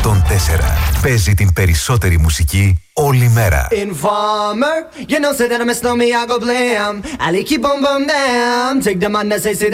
104. Παίζει την περισσότερη μουσική όλη μέρα. Informer, you know say that I miss me, I go blam. Ali keep on bum down. Take the man that say